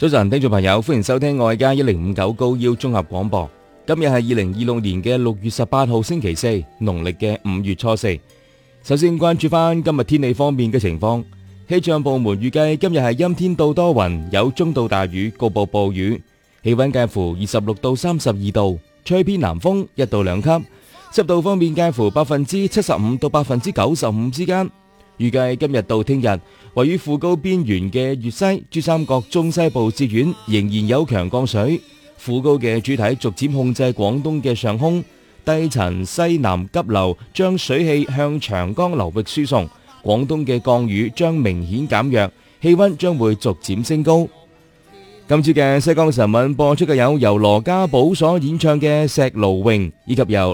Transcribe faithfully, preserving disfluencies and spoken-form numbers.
早晨，聽眾朋友，歡迎收聽愛家一零五九高腰綜合廣播。今日係二零二六年嘅六月十八號星期四，農曆嘅五月初四。首先關注翻今日天氣方面嘅情況，氣象部門預計今日係陰天到多雲，有中到大雨，局部暴雨，氣溫介乎二十六到三十二度，吹偏南風一到兩級，濕度方面介乎百分之七十五到百分之九十五之間。預計今日到聽日，位於副高邊緣嘅粵西、珠三角中西部至縣仍然有強降水，副高嘅主體逐漸控制廣東嘅上空，低層西南急流將水氣向長江流域輸送，廣東嘅降雨將明顯減弱，氣溫將會逐漸升高。今次嘅西江晨韻播出嘅有由羅家寶所演唱嘅《石蘆詠》，以及由